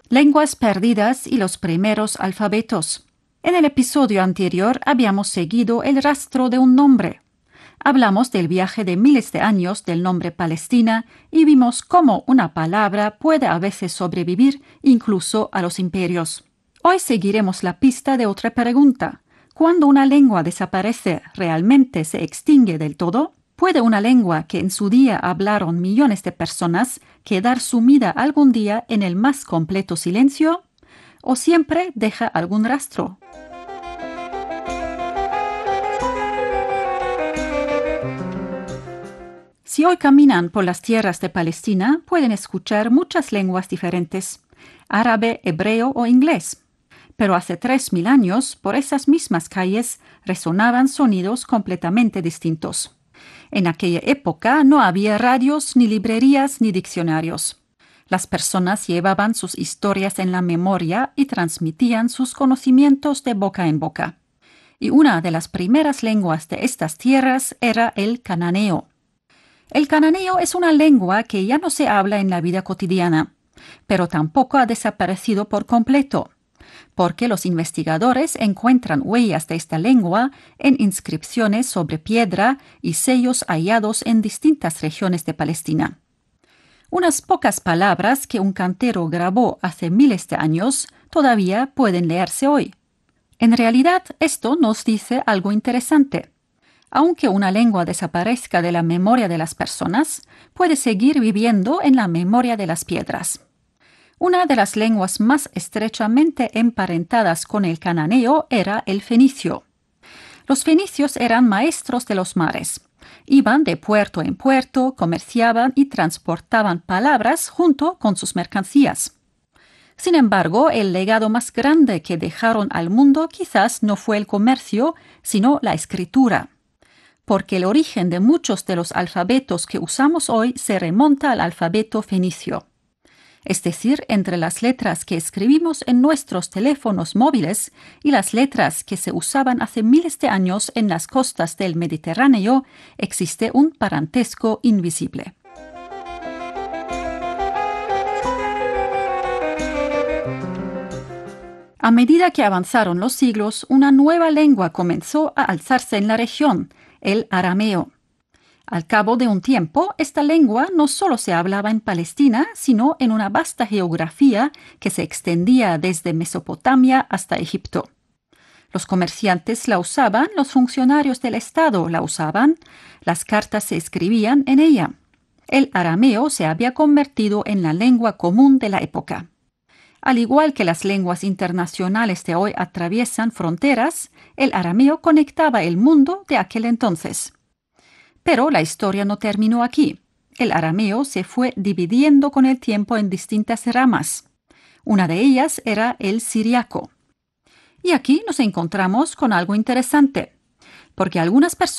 Lenguas perdidas y los primeros alfabetos. En el episodio anterior habíamos seguido el rastro de un nombre. Hablamos del viaje de miles de años del nombre Palestina y vimos cómo una palabra puede a veces sobrevivir incluso a los imperios. Hoy seguiremos la pista de otra pregunta. ¿Cuándo una lengua desaparece, realmente se extingue del todo? ¿Puede una lengua que en su día hablaron millones de personas quedar sumida algún día en el más completo silencio? ¿O siempre deja algún rastro? Si hoy caminan por las tierras de Palestina, pueden escuchar muchas lenguas diferentes: árabe, hebreo o inglés. Pero hace 3000 años, por esas mismas calles, resonaban sonidos completamente distintos. En aquella época no había radios, ni librerías, ni diccionarios. Las personas llevaban sus historias en la memoria y transmitían sus conocimientos de boca en boca. Y una de las primeras lenguas de estas tierras era el cananeo. El cananeo es una lengua que ya no se habla en la vida cotidiana, pero tampoco ha desaparecido por completo, porque los investigadores encuentran huellas de esta lengua en inscripciones sobre piedra y sellos hallados en distintas regiones de Palestina. Unas pocas palabras que un cantero grabó hace miles de años todavía pueden leerse hoy. En realidad, esto nos dice algo interesante. Aunque una lengua desaparezca de la memoria de las personas, puede seguir viviendo en la memoria de las piedras. Una de las lenguas más estrechamente emparentadas con el cananeo era el fenicio. Los fenicios eran maestros de los mares. Iban de puerto en puerto, comerciaban y transportaban palabras junto con sus mercancías. Sin embargo, el legado más grande que dejaron al mundo quizás no fue el comercio, sino la escritura. Porque el origen de muchos de los alfabetos que usamos hoy se remonta al alfabeto fenicio. Es decir, entre las letras que escribimos en nuestros teléfonos móviles y las letras que se usaban hace miles de años en las costas del Mediterráneo, existe un parentesco invisible. A medida que avanzaron los siglos, una nueva lengua comenzó a alzarse en la región, el arameo. Al cabo de un tiempo, esta lengua no solo se hablaba en Palestina, sino en una vasta geografía que se extendía desde Mesopotamia hasta Egipto. Los comerciantes la usaban, los funcionarios del Estado la usaban, las cartas se escribían en ella. El arameo se había convertido en la lengua común de la época. Al igual que las lenguas internacionales de hoy atraviesan fronteras, el arameo conectaba el mundo de aquel entonces. Pero la historia no terminó aquí. El arameo se fue dividiendo con el tiempo en distintas ramas. Una de ellas era el siriaco. Y aquí nos encontramos con algo interesante, porque algunas personas